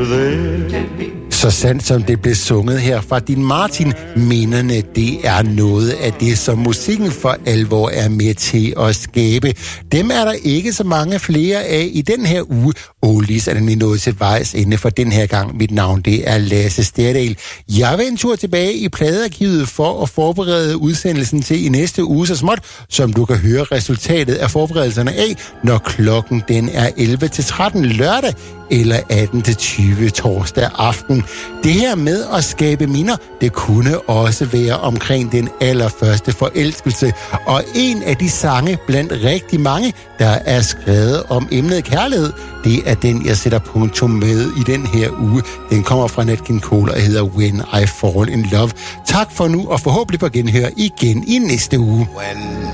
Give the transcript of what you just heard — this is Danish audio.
Så sandt som det blev sunget her fra din Martin, minderne, det er noget af det, som musikken for alvor er med til at skabe. Dem er der ikke så mange flere af i den her uge. Oldies er nemlig nået til vejs ende for den her gang. Mit navn, det er Lasse Sterdal. Jeg vil en tur tilbage i pladearkivet for at forberede udsendelsen til i næste uge så småt, som du kan høre resultatet af forberedelserne af, når klokken den er 11-13 lørdag eller 18-20 torsdag aften. Det her med at skabe minder, det kunne også være omkring den allerførste forelskelse. Og en af de sange blandt rigtig mange, der er skrevet om emnet kærlighed, det er den, jeg sætter punktum med i den her uge. Den kommer fra Nat King Cole og hedder When I Fall in Love. Tak for nu, og forhåbentlig på genhør igen i næste uge. When